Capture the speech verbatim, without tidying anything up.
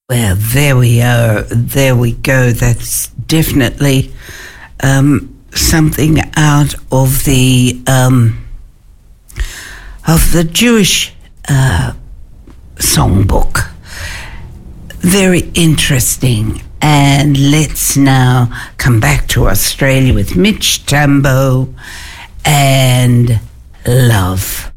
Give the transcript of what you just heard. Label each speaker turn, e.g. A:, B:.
A: Well, there we are. There we go. That's definitely um, something out of the um, of the Jewish uh, songbook. Very interesting. And let's now come back to Australia with Mitch Tambo and Love.